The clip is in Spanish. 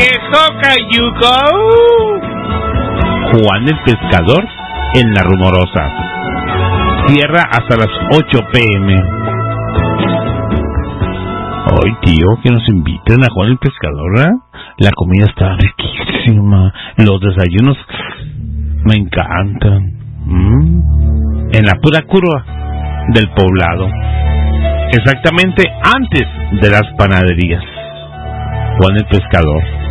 queso cayuco. Juan el Pescador en La Rumorosa. Cierra hasta las 8 p.m. Ay, tío, que nos inviten a Juan el Pescador, ¿eh? La comida está riquísima. Los desayunos me encantan. En la pura curva del poblado. Exactamente antes de las panaderías. Juan el Pescador.